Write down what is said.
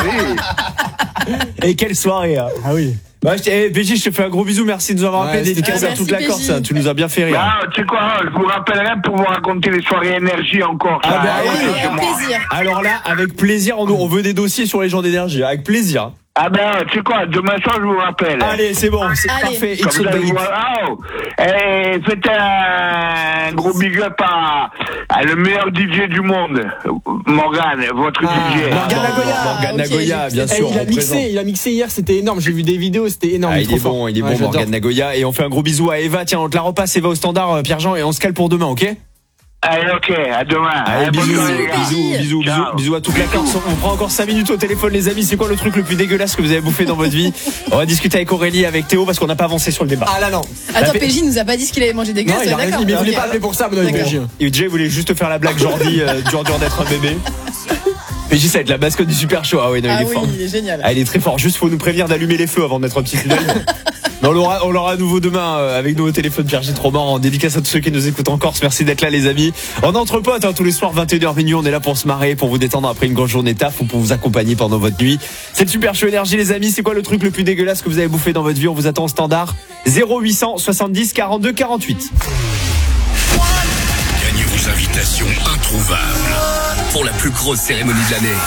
oui. Et quelle soirée, hein. Ah oui. Bah, PJ, je te fais un gros bisou, merci de nous avoir appelé, dédicace à toute la Corse, hein. Tu nous as bien fait rire. Ah, tu sais quoi, je vous rappellerai pour vous raconter les soirées énergie encore. Ah, bah oui, Avec plaisir. Alors là, avec plaisir, on veut des dossiers sur les gens d'énergie, avec plaisir. Ah ben, tu sais quoi, demain soir, je vous rappelle. Allez, c'est bon, c'est Allez. parfait. Comme It's ça, a je baby. vous... faites un gros big up à le meilleur DJ du monde, Morgan, votre DJ. Morgan Nagoya. Morgan ok, Nagoya, bien sûr. Il a mixé hier, c'était énorme. J'ai vu des vidéos, c'était énorme. Ah, il est trop bon, fort. il est bon, Ouais, Morgan j'adore. Nagoya. Et on fait un gros bisou à Eva. Tiens, on te la repasse, Eva au standard, Pierre-Jean, et on se cale pour demain, ok? Allez, ok, à demain. Allez, bonne bisous, soirée, les gars. bisous, Ciao. bisous à toute la Corse. On prend encore 5 minutes au téléphone, les amis. C'est quoi le truc le plus dégueulasse que vous avez bouffé dans votre vie? On va discuter avec Aurélie, avec Théo, parce qu'on n'a pas avancé sur le débat. Ah là, non. Attends, fait- PJ nous a pas dit ce qu'il avait mangé Non, dégueulasse. il a rien dit, mais il voulait pas appeler pour ça, mon D'accord. PJ. Et Jay voulait juste faire la blague Jordi, dur d'être un bébé. PJ, ça va être la mascotte du Super Show. Ah ouais, non, Ah il est oui, fort. il est génial. Ah, il est très fort. Juste, faut nous prévenir d'allumer les feux avant de mettre un petit tunnel. Mais on l'aura à nouveau demain avec nous au téléphone. Pierre G, trop marrant. Dédicace à tous ceux qui nous écoutent en Corse. Merci d'être là, les amis. On est entre potes, hein, tous les soirs 21h minuit. On est là pour se marrer, pour vous détendre après une grosse journée taf ou pour vous accompagner pendant votre nuit. C'est le Super Show Énergie, les amis. C'est quoi le truc le plus dégueulasse que vous avez bouffé dans votre vie? On vous attend au standard 0800 70 42 48. Gagnez vos invitations introuvables pour la plus grosse cérémonie de l'année.